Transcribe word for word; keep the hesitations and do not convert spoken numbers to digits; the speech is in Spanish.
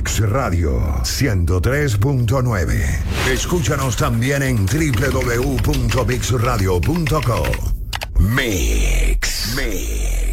Mix Radio ciento tres punto nueve. Escúchanos también en doble u doble u doble u punto mix radio punto co. Mix. Mix.